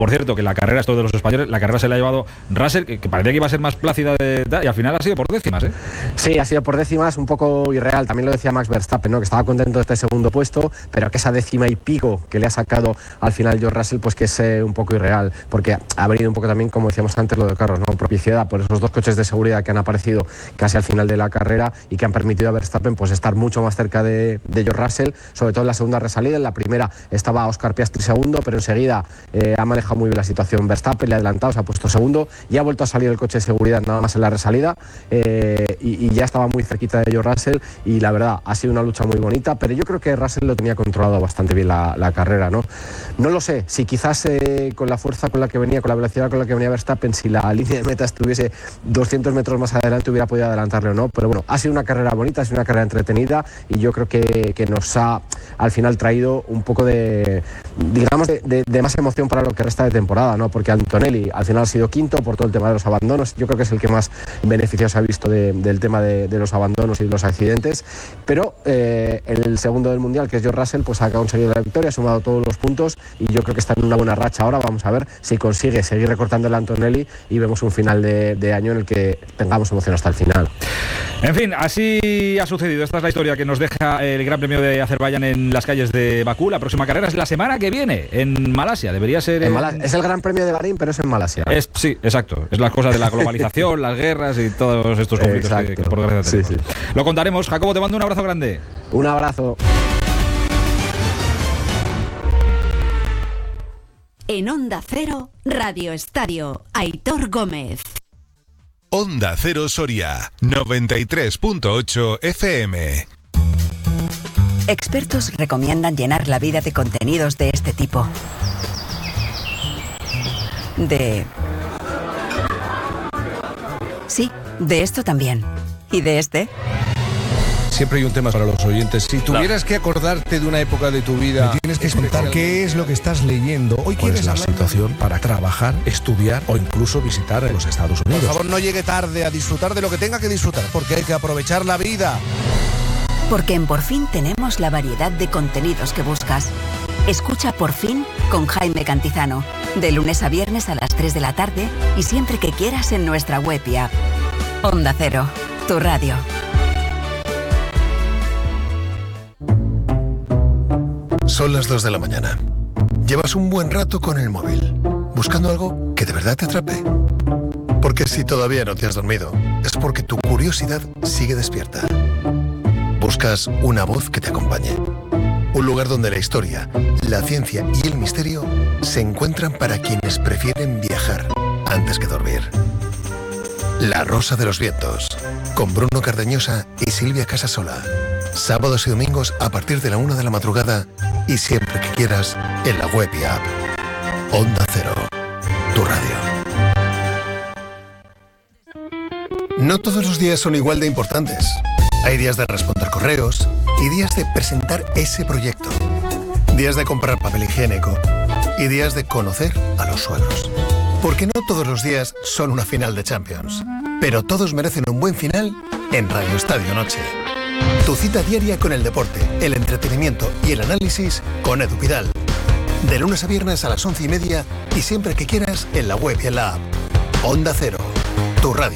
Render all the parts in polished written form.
Por cierto, que la carrera, esto de los españoles, la carrera se la ha llevado Russell, que parecía que iba a ser más plácida y al final ha sido por décimas, ¿eh? Sí, ha sido por décimas, un poco irreal. También lo decía Max Verstappen, ¿no? Que estaba contento de este segundo puesto, pero que esa décima y pico que le ha sacado al final George Russell, pues que es un poco irreal, porque ha venido un poco también, como decíamos antes, lo de carros, ¿no? Propiciada por esos dos coches de seguridad que han aparecido casi al final de la carrera y que han permitido a Verstappen pues estar mucho más cerca de George Russell, sobre todo en la segunda resalida. En la primera estaba Oscar Piastri segundo, pero enseguida ha manejado muy bien la situación Verstappen, le ha adelantado, se ha puesto segundo y ha vuelto a salir el coche de seguridad nada más en la resalida, y ya estaba muy cerquita de George Russell, y la verdad ha sido una lucha muy bonita, pero yo creo que Russell lo tenía controlado bastante bien la carrera, ¿no? No lo sé, si quizás con la fuerza con la que venía, con la velocidad con la que venía Verstappen, si la línea de meta estuviese 200 metros más adelante hubiera podido adelantarle o no, pero bueno, ha sido una carrera bonita, ha sido una carrera entretenida, y yo creo que nos ha al final traído un poco de más emoción para lo que resta de temporada, ¿no? Porque Antonelli al final ha sido quinto por todo el tema de los abandonos. Yo creo que es el que más beneficios ha visto del tema de los abandonos y de los accidentes, pero el segundo del mundial, que es George Russell, pues ha conseguido la victoria, ha sumado todos los puntos, y yo creo que está en una buena racha ahora. Vamos a ver si consigue seguir recortando el Antonelli y vemos un final de año en el que tengamos emoción hasta el final. En fin, así ha sucedido. Esta es la historia que nos deja el Gran Premio de Azerbaiyán en las calles de Bakú. La próxima carrera es la semana que viene en Malasia. Debería ser es el Gran Premio de Bahrein, pero es en Malasia. Sí, exacto. Es las cosas de la globalización, las guerras y todos estos conflictos que por desgracia tenemos. Sí. Lo contaremos. Jacobo, te mando un abrazo grande. Un abrazo. En Onda Cero, Radio Estadio, Aitor Gómez. Onda Cero Soria, 93.8 FM. Expertos recomiendan llenar la vida de contenidos de este tipo. Sí, de esto también. ¿Y de este? Siempre hay un tema para los oyentes. Si tuvieras que acordarte de una época de tu vida, me tienes que contar qué es lo que estás leyendo. Hoy ¿cuál es la hablar situación para trabajar, estudiar o incluso visitar los Estados Unidos? Por favor, no llegue tarde a disfrutar de lo que tenga que disfrutar, porque hay que aprovechar la vida. Porque en Por Fin tenemos la variedad de contenidos que buscas. Escucha Por Fin con Jaime Cantizano, de lunes a viernes a las 3 de la tarde y siempre que quieras en nuestra web y app. Onda Cero, tu radio. Son las 2 de la mañana. Llevas un buen rato con el móvil, buscando algo que de verdad te atrape. Porque si todavía no te has dormido, es porque tu curiosidad sigue despierta. Buscas una voz que te acompañe. Un lugar donde la historia, la ciencia y el misterio se encuentran para quienes prefieren viajar antes que dormir. La Rosa de los Vientos, con Bruno Cardeñosa y Silvia Casasola. Sábados y domingos a partir de la 1 de la madrugada y siempre que quieras en la web y app. Onda Cero, tu radio. No todos los días son igual de importantes. Hay días de responder correos y días de presentar ese proyecto. Días de comprar papel higiénico y días de conocer a los suegros. Porque no todos los días son una final de Champions, pero todos merecen un buen final en Radio Estadio Noche. Tu cita diaria con el deporte, el entretenimiento y el análisis con Edu Pidal. De lunes a viernes a las 11:30 y siempre que quieras en la web y en la app. Onda Cero, tu radio.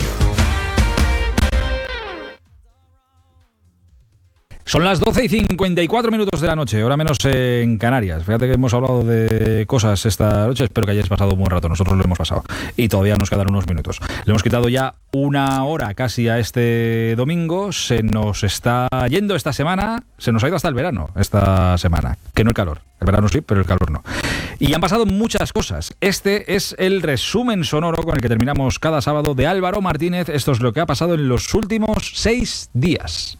Son las 12:54 de la noche, hora menos en Canarias. Fíjate que hemos hablado de cosas esta noche. Espero que hayáis pasado un buen rato. Nosotros lo hemos pasado. Y todavía nos quedan unos minutos. Le hemos quitado ya una hora casi a este domingo. Se nos está yendo esta semana. Se nos ha ido hasta el verano esta semana. Que no el calor. El verano sí, pero el calor no. Y han pasado muchas cosas. Este es el resumen sonoro con el que terminamos cada sábado de Álvaro Martínez. Esto es lo que ha pasado en los últimos 6 días.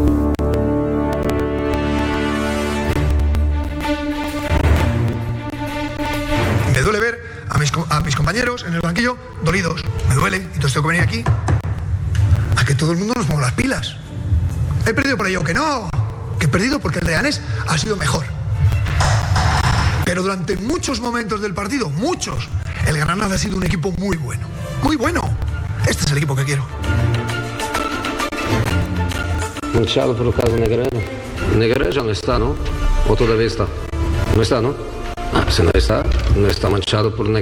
Me duele ver a mis compañeros en el banquillo dolidos. Me duele. Entonces tengo que venir aquí a que todo el mundo nos ponga las pilas. He perdido por ello que no. Que he perdido porque el Leganés ha sido mejor. Pero durante muchos momentos del partido, muchos, el Granada ha sido un equipo muy bueno. Muy bueno. Este es el equipo que quiero. Manchado por el caso Negreira. Negreira ya no está, ¿no? ¿O todavía está? No está, ¿no? Si no está manchado por una